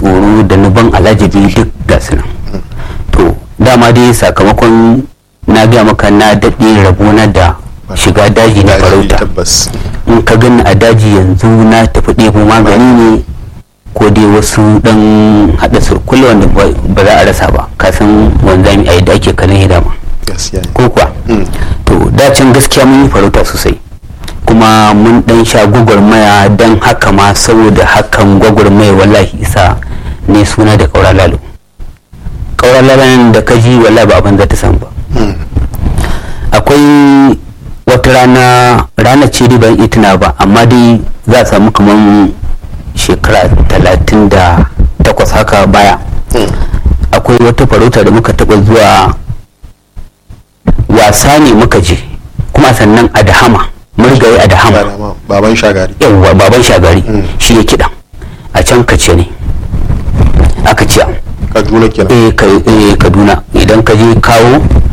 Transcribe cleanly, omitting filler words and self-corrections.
tsoro da na ban alajabi duk ga su nan. To dama dai sakamakon na gaya maka na daɗe rabona da shiga daji na farauta. In ka gani a daji yanzu na tafi ɗebo magani ne ko dai wasu ɗan haɗa surkula wanda ba za a rasa ba, kasan wanzami a yadda ake kanin hidama ko kuwa. To dacin gaskiya mun yi farauta sosai kuma mun ɗan sha gwagwarmaya, don haka ma saboda hakan gwagwarmaya wallahi isa ne suna da ƙaura lalo. Ƙaura lalon da ka ji wallahi ba abin za ta samu ba. Akwai wata rana ce dai ban iya tuna ba, amma dai za a samu kamar shekara 38 haka baya. Akwai wata farauta da muka taɓa zuwa, wasa ne muka je kuma sannan a dahama, murgaye a dahama, baban shagari. Yawwa baban shagari shi ya kiɗan a can kace ne aka ce Kaduna kenan. Kaduna. Idan ka je kawo